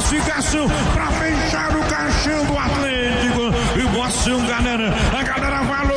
classificação para fechar o caixão do Atlético. E moção, galera, a galera vai